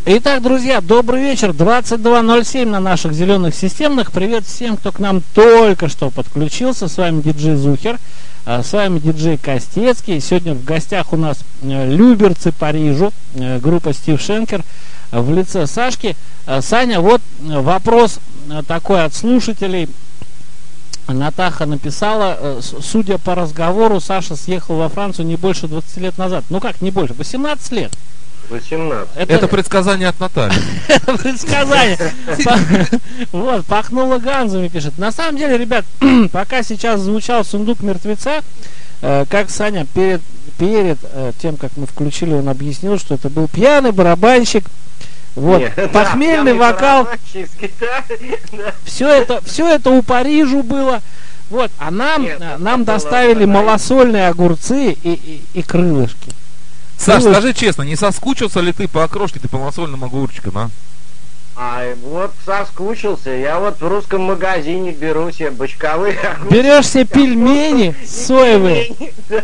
Итак, друзья, добрый вечер. 22:07 на наших зеленых системных. Привет всем, кто к нам только что подключился. С вами диджей Зухер, с вами диджей Костецкий. Сегодня в гостях у нас люберцы Парижу, группа Стив Шенкер в лице Сашки. Саня, вот вопрос такой от слушателей. Натаха написала, судя по разговору, Саша съехал во Францию не больше 20 лет назад. Ну как не больше, 18 лет. 18. Это предсказание от Натальи. Это предсказание. Вот, пахнуло ганзами, пишет. На самом деле, ребят, пока сейчас звучал «Сундук мертвеца», как Саня перед тем, как мы включили, он объяснил, что это был пьяный барабанщик. Вот, похмельный вокал. Все это у Парижу было. Вот, а нам доставили малосольные огурцы и крылышки. Саш, скажи честно, не соскучился ли ты по окрошке, ты по малосольным огурчикам, а? Вот соскучился. Я вот в русском магазине беру себе бочковые огурцы. Берешь себе пельмени соевые.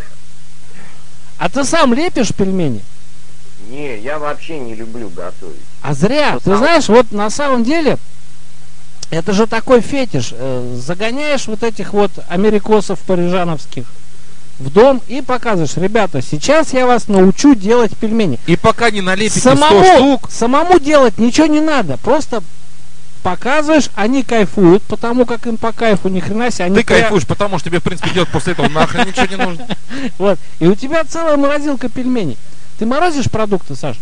А ты сам лепишь пельмени? Не, я вообще не люблю готовить. А зря. Ты знаешь, вот на самом деле, это же такой фетиш. Загоняешь вот этих вот америкосов парижановских в дом и показываешь: ребята, сейчас я вас научу делать пельмени. И пока не налепите 100 штук. Самому делать ничего не надо. Просто показываешь, они кайфуют, потому как им по кайфу, ни хрена себе. Ты кайфуешь, потому что тебе, в принципе, делать после этого нахрен ничего не нужно. Вот. И у тебя целая морозилка пельменей. Ты морозишь продукты, Саш?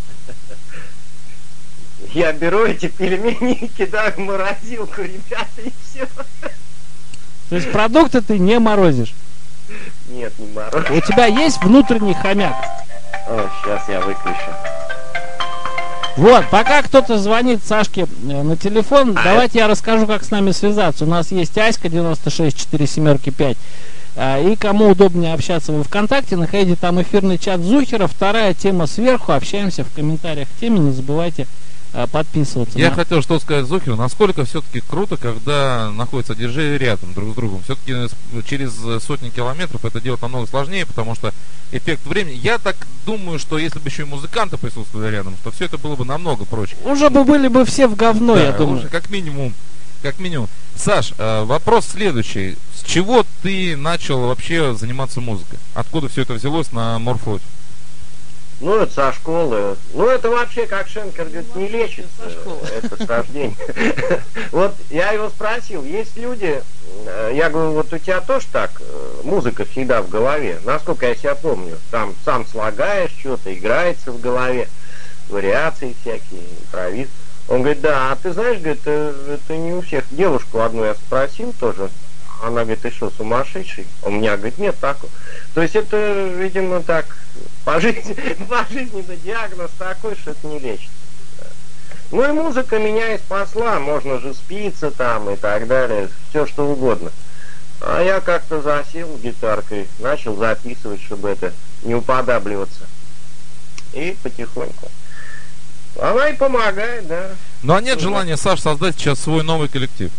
Я беру эти пельмени и кидаю в морозилку, ребята, и все. То есть продукты ты не морозишь? Нет, не морожу. У тебя есть внутренний хомяк? Сейчас я выключу. Вот, пока кто-то звонит Сашке на телефон, давайте я расскажу, как с нами связаться. У нас есть Аська 96475. И кому удобнее общаться во ВКонтакте, находите там эфирный чат Зухера. Вторая тема сверху. Общаемся в комментариях к теме. Не забывайте подписываться. Я хотел что сказать Зухеру, насколько все-таки круто, когда находятся диджеи рядом друг с другом. Все-таки через сотни километров это делать намного сложнее, потому что эффект времени. Я так думаю, что если бы еще и музыканты присутствовали рядом, то все это было бы намного проще. Уже бы были бы все в говно, да, я думаю. Уже как минимум. Саш, вопрос следующий. С чего ты начал вообще заниматься музыкой? Откуда все это взялось на морфлоте? Ну, это со школы. Ну, это вообще, как Шенкер говорит, не лечится. Это с рождения. Вот я его спросил, есть люди, я говорю, вот у тебя тоже так, музыка всегда в голове, насколько я себя помню, там сам слагаешь что-то, играется в голове, вариации всякие, импровиз. Он говорит, да, а ты знаешь, говорит, это не у всех. Девушку одну я спросил тоже, она говорит, ты что, сумасшедший? У меня, говорит, нет такого. То есть это, видимо, так, пожизненный диагноз такой, что это не лечится. Ну и музыка меня и спасла, можно же спиться там и так далее, все что угодно. А я как-то засел гитаркой, начал записывать, чтобы это не уподабливаться. И потихоньку. Она и помогает, да. Ну а нет желания, Саш, создать сейчас свой новый коллектив?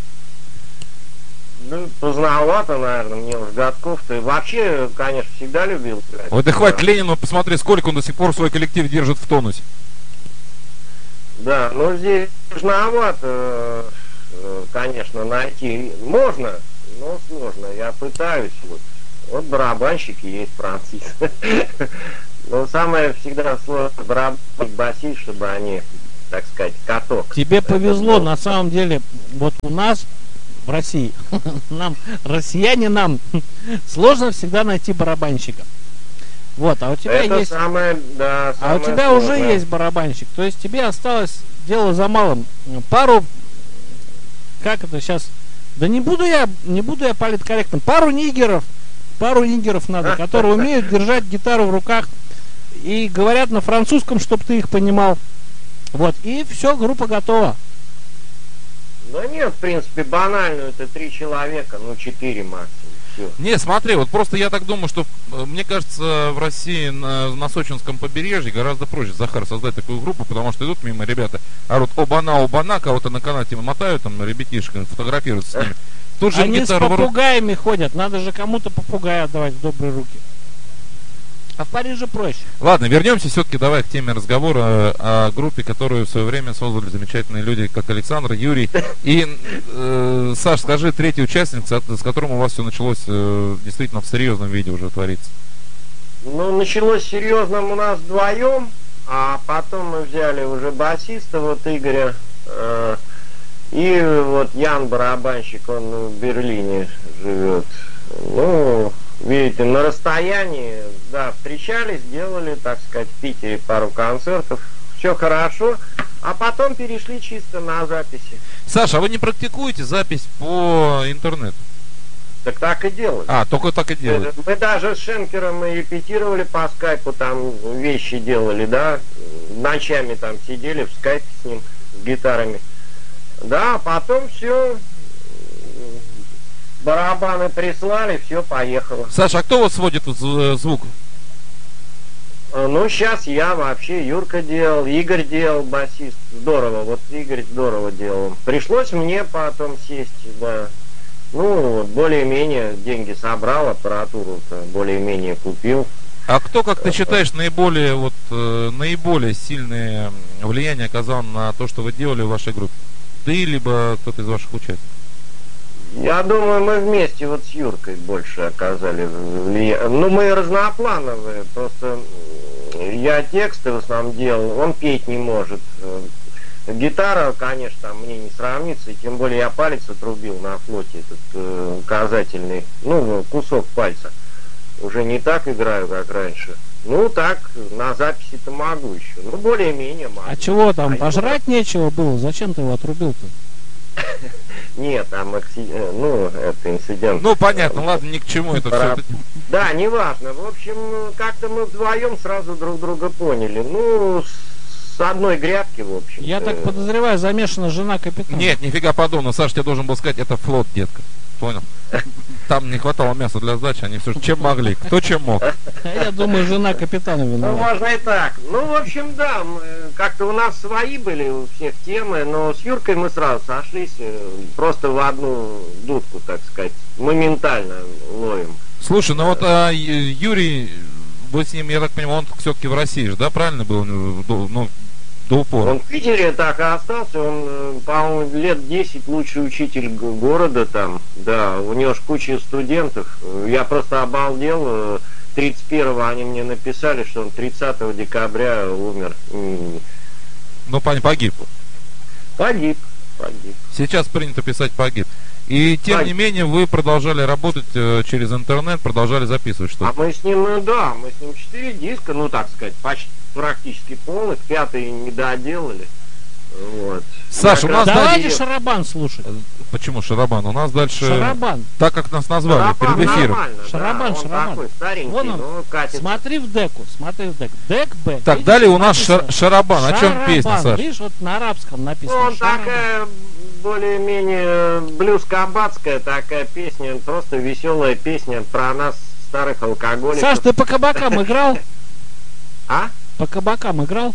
Ну, поздновато, наверное, мне уж годков-то. Вообще, конечно, всегда любил играть. Ой, да хватит Ленину, посмотри, сколько он до сих пор свой коллектив держит в тонусе. Да, но здесь сложновато, конечно, найти. Можно, но сложно. Я пытаюсь. Вот барабанщики есть, Францис. Но самое всегда сложно барабанщик, басист, чтобы они, так сказать, каток. Тебе повезло, на самом деле, вот у нас в России, россиянам сложно всегда найти барабанщика. Вот, а у тебя это есть. Самое, да, а у тебя сложное. уже есть барабанщик. То есть тебе осталось дело за малым. Пару. Как это сейчас? Да не буду я политкорректным. Пару нигеров надо, которые умеют держать гитару в руках и говорят на французском, чтобы ты их понимал. Вот, и все, группа готова. Да нет, в принципе, банально, это 3 человека, 4 максимум. Все. Не, смотри, вот просто я так думаю, что, мне кажется, в России на Сочинском побережье гораздо проще, Захар, создать такую группу, потому что идут мимо ребята, орут оба-на, кого-то на канате мотают, там, ребятишки, фотографируются с ними. Тут же они с попугаями ходят, надо же кому-то попугая отдавать в добрые руки. А в Париже проще. Ладно, вернемся все-таки давай к теме разговора о группе, которую в свое время создали замечательные люди, как Александр, Юрий. И, Саш, скажи, третий участник, с которым у вас все началось действительно в серьезном виде уже творится. Ну, началось серьезным у нас вдвоем, а потом мы взяли уже басиста, вот Игоря, и вот Ян, барабанщик, он в Берлине живет. Ну, видите, на расстоянии, да, встречались, делали, так сказать, в Питере пару концертов, все хорошо, а потом перешли чисто на записи. Саша, а вы не практикуете запись по интернету? Так и делали. А, только так и делали. Мы даже с Шенкером и репетировали по скайпу, там вещи делали, да, ночами там сидели в скайпе с ним, с гитарами. Да, потом все, барабаны прислали, все, поехало. Саша, а кто у вас сводит звук? Ну, сейчас я вообще, Юрка делал, Игорь делал, басист, здорово, вот Игорь здорово делал. Пришлось мне потом сесть, да. Ну, более-менее деньги собрал, аппаратуру-то более-менее купил. А кто, как ты считаешь, наиболее сильное влияние оказал на то, что вы делали в вашей группе? Ты, либо кто-то из ваших участников? Я думаю, мы вместе вот с Юркой больше оказали влияние. Ну, мы разноплановые, просто я тексты в основном делал, он петь не может. Гитара, конечно, там мне не сравнится, и тем более я палец отрубил на флоте, этот указательный, ну, кусок пальца. Уже не так играю, как раньше. Ну, так, на записи-то могу еще. Ну, более-менее могу. А чего там, пожрать нечего было? Зачем ты его отрубил-то? Нет, там, ну, это инцидент. Ну, понятно, ладно, ни к чему это все. Да, неважно. В общем, как-то мы вдвоем сразу друг друга поняли. Ну, с одной грядки, в общем. Я так подозреваю, замешана жена капитана. Нет, нифига подобного. Саш, тебе должен был сказать, это флот, детка. Понял? Там не хватало мяса для сдачи, они все чем могли. Кто чем мог. Я думаю, жена капитана Ну, виновата. можно и так. Ну, в общем, да, как-то у нас свои были у всех темы, но с Юркой мы сразу сошлись, просто в одну дудку, так сказать, моментально ловим. Слушай, ну вот Юрий, вы с ним, я так понимаю, он все-таки в России же, да, правильно был? Ну, до упора. Он в Питере так и остался, он, по-моему, лет 10 лучший учитель города там, да, у него ж куча студентов. Я просто обалдел, 31-го они мне написали, что он 30 декабря умер. Ну, погиб. Погиб. Сейчас принято писать погиб. И тем не менее вы продолжали работать через интернет, продолжали записывать что-то. А мы с ним, да, мы с ним 4 диска, ну так сказать, почти практически полных, 5-й не доделали. Вот. Саша, у нас давайте шарабан слушать. Почему шарабан? У нас дальше... Шарабан. Так как нас назвали шарабан перед эфиром. Шарабан, да, он шарабан. такой старенький, Вон он. но катится. Смотри в деку, Дек Б. Так, Видишь, далее у нас написано шарабан. О чем песня, Саша? Видишь, вот на арабском написано. Он шарабан. такая более-менее блюз-кабацкая такая песня, просто веселая песня про нас, старых алкоголиков. Саш, ты по кабакам играл? А? По кабакам играл?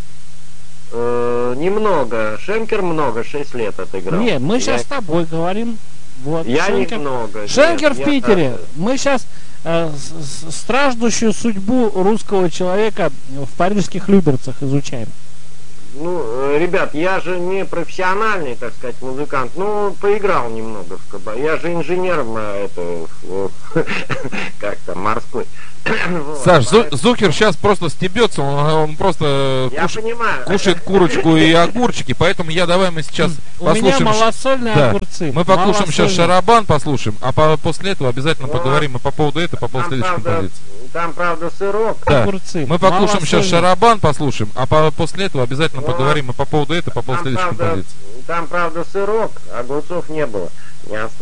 Немного. Шенкер много, 6 лет отыграл. Нет, мы сейчас с тобой говорим. Вот, Я Шенкер. немного. Шенкер Нет, в Питере. Мы сейчас страждущую судьбу русского человека в парижских Люберцах изучаем. Ну, ребят, я же не профессиональный, так сказать, музыкант, но поиграл немного в кабак. Я же инженер, как там, морской. Саш, Зухер сейчас просто стебется, он просто кушает курочку и огурчики, поэтому давай мы сейчас послушаем. У меня малосольные огурцы. Мы послушаем сейчас шарабан, послушаем, а после этого обязательно поговорим и по поводу этого, по поводу следующей композиции. Там, правда, сырок. Да. Огурцы. Мы послушаем сейчас шарабан, послушаем, а после этого обязательно поговорим и по поводу этого, по поводу следующей композиции. Там, правда, сырок, огурцов не было. Не осталось.